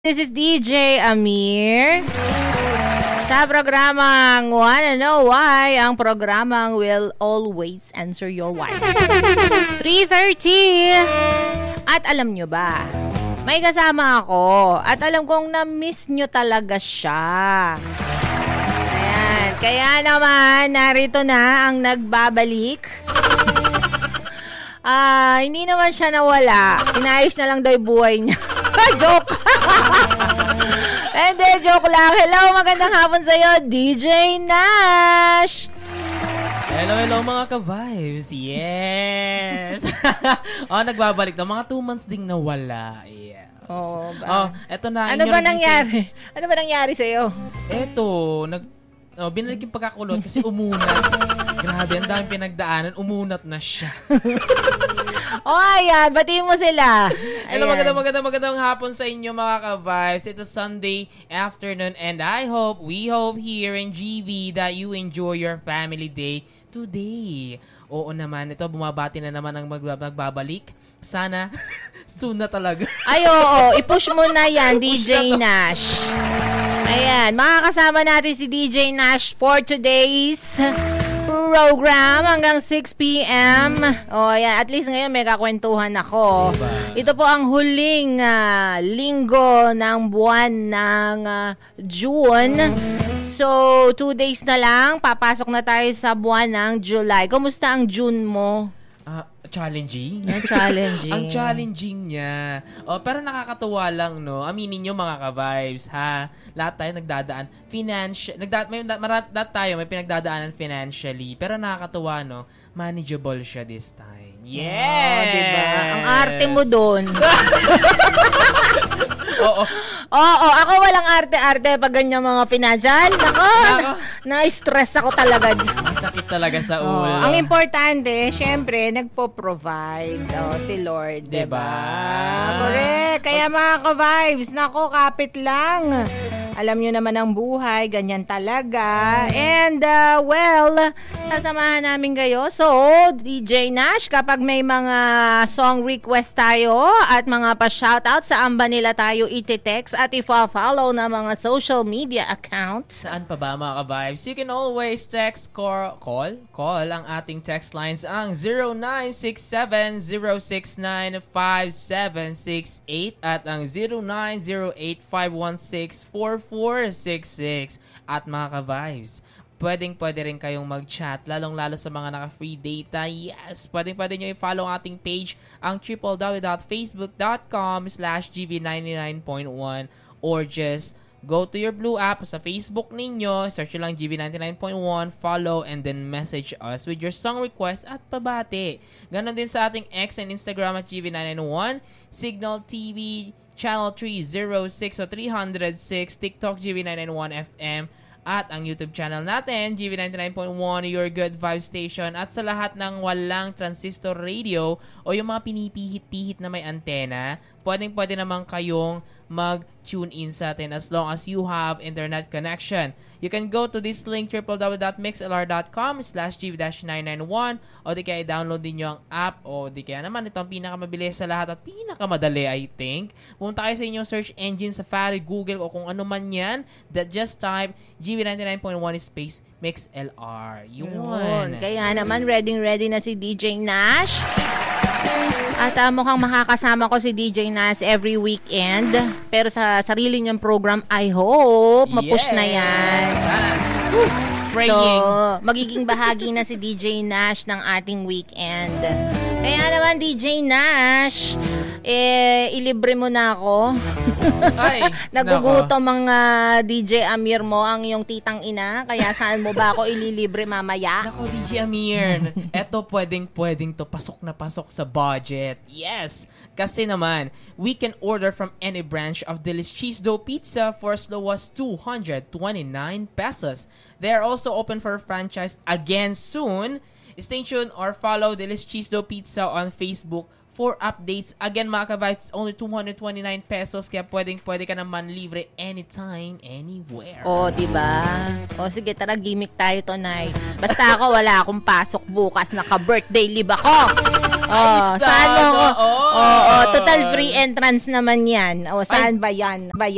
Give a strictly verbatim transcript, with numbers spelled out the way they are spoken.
This is D J Amir sa programang Wanna Know Why, ang programang will always answer your whys. three thirty. At alam nyo ba, may kasama ako at alam kong na-miss nyo talaga siya. Ayan, kaya naman narito na ang nagbabalik. Ah, uh, hindi naman siya nawala. Inayos na lang daw yung buhay niya. Joke. Hindi, joke lang. Hello, magandang hapon sa'yo, D J Nash. Hello, hello mga ka-vibes. Yes. Oh, nagbabalik na. Mga two months ding nawala. Yes. Oh, ba? Oh, eto na. Ano ba nangyari? Ano ba nangyari sa'yo? Eto, nag... Oh, binalik yung pagkakulot kasi umunat. Grabe, ang daming pinagdaanan. Umunat na siya. Oh, ayan. Batiin mo sila. Hello, magandang, magandang, magandang hapon sa inyo mga ka-vibes. It's a Sunday afternoon and I hope, we hope here in G V that you enjoy your family day today. Oo naman, ito bumabati na naman ang magbabalik. Sana, soon na talaga. Ay, oo. I-push mo na yan, D J Nash. Ayan, makakasama natin si D J Nash for today's program hanggang six p.m. O, ayan, at least ngayon may kakwentuhan ako. Diba? Ito po ang huling uh, linggo ng buwan ng uh, June. So, two days na lang, papasok na tayo sa buwan ng July. Kumusta ang June mo? Ah, uh, challenging. Yeah, challenging. Ang challenging niya. Oh, pero nakakatuwa lang, no? Aminin niyo mga ka-vibes, ha? Lahat tayo nagdadaan financial, nagda may marat tayo may pinagdadaanan financially, pero nakakatuwa, no? Manageable siya this time. Yes. Oh, diba? Ang arte mo doon. Oo. Oo, ako walang arte-arte pag ganyan mga financial. Nako, na-stress ako talaga. Masakit talaga sa ulo. Oh, ang importante, syempre, nagpo-provide oh, si Lord, diba? diba? Correct. Kaya mga ka-vibes, nako, kapit lang. Alam nyo naman ang buhay, ganyan talaga. And, uh, well, sasamahan namin kayo. So, D J Nash, kapag may mga song request tayo at mga pa-shoutout, saan ba nila tayo iti-text at i-follow na mga social media accounts? Saan pa ba mga ka-vibes? You can always text, call, call, call ang ating text lines ang zero nine six seven zero six nine five seven six eight at ang zero nine zero eight five one six four four six six. At mga ka-vibes, pwedeng pwede rin kayong mag-chat, lalong-lalo sa mga naka-free data. Yes, pwedeng pwede nyo i-follow ang ating page, ang w w w dot facebook dot com slash g v ninety-nine point one, or just go to your Blue app sa Facebook ninyo, search lang G V ninety-nine point one, follow, and then message us with your song request at pabati. Ganon din sa ating X and Instagram at G V nine ninety-one, Signal T V, Channel three oh six o three oh six, TikTok G V nine ninety-one F M, at ang YouTube channel natin, G V ninety-nine point one, Your Good Vibe Station, at sa lahat ng walang transistor radio o yung mga pinipihit-pihit na may antena, pwedeng-pwede naman kayong mag-tune in sa atin as long as you have internet connection. You can go to this link, w w w dot mixlr dot com slash g v nine ninety-one, o di kaya download din nyo ang app, o di kaya naman ito ang pinakamabilis sa lahat at pinakamadali, I think. Pumunta kayo sa inyong search engine, Safari, Google, o kung ano man yan, that just type G V ninety-nine point one space MixLR. Yun. Yun. Kaya naman, ready-ready na si D J Nash. At uh, mukhang makakasama ko si D J Nash every weekend. Pero sa sarili niyang program, I hope mapush yes. na yan. So, magiging bahagi na si D J Nash ng ating weekend. Kaya naman, D J Nash, eh, ilibre mo na ako. Ay, nagugutom ang uh, D J Amir mo, ang iyong titang ina. Kaya saan mo ba ako ililibre mamaya? Nako, D J Amir, eto pwedeng-pwedeng to, pasok na pasok sa budget. Yes! Kasi naman, we can order from any branch of Delis Cheese Dough Pizza for as low as two hundred twenty-nine pesos. They are also open for franchise again soon. Stay tuned or follow Delis Cheese Dough Pizza on Facebook for updates. Again, mga ka-vibes, it's only two hundred twenty-nine pesos, kaya pwedeng pwede ka naman libre anytime, anywhere. Oh, diba? O, oh, sige, tara, gimmick tayo tonight. Basta ako, wala akong pasok bukas, naka-birthday leave ako. Oh, saan mo? Oh, oh, total free entrance naman yan. Oh, saan ba yan? Ba yan?